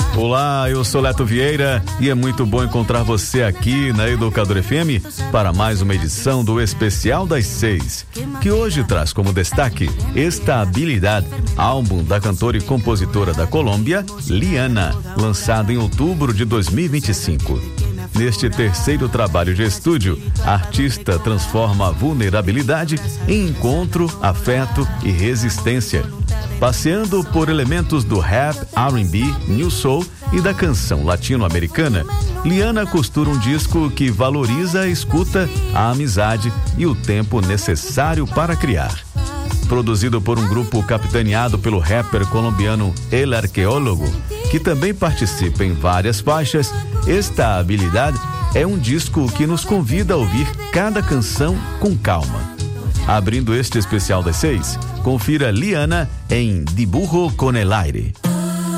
Olá, eu sou Leto Vieira e é muito bom encontrar você aqui na Educador FM para mais uma edição do Especial das 6, que hoje traz como destaque Estabilidade, álbum da cantora e compositora da Colômbia, Liana, lançado em outubro de 2025. Neste terceiro trabalho de estúdio, a artista transforma a vulnerabilidade em encontro, afeto e resistência, passeando por elementos do rap, R&B, new soul e da canção latino-americana. Liana costura um disco que valoriza a escuta, a amizade e o tempo necessário para criar. Produzido por um grupo capitaneado pelo rapper colombiano El Arqueólogo, que também participa em várias faixas, Estabilidade é um disco que nos convida a ouvir cada canção com calma. Abrindo este especial das 6, confira Liana em Dibujo con el Aire.